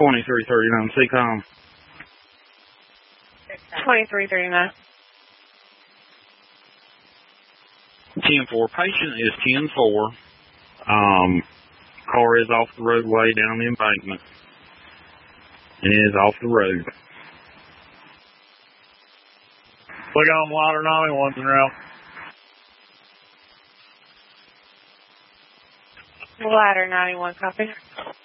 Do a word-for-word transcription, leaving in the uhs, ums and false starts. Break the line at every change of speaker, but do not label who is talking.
twenty-three thirty-nine, C COM.
twenty-three thirty-nine.
ten four, patient is ten four. Um, car is off the roadway down the embankment. And is off the road.
Click on Ladder ninety-one's en route.
Ladder ninety-one, copy.